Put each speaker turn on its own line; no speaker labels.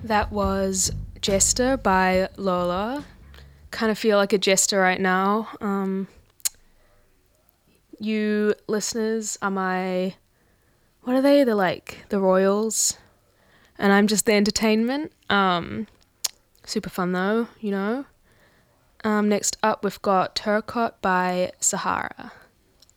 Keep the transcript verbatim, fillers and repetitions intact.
That was Jester by Lola. Kind of feel like a jester right now. Um, you listeners are my, what are they? They're like the royals, and I'm just the entertainment. Um, super fun though, you know. Um, next up, we've got Terracotta by Sahara.